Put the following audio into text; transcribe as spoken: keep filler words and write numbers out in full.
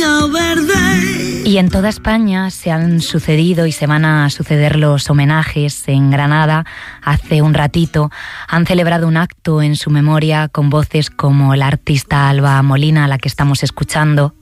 castaño verde. Y en toda España se han sucedido y se van a suceder los homenajes. En Granada, hace un ratito, han celebrado un acto en su memoria con voces como la artista Alba Molina, a la que estamos escuchando,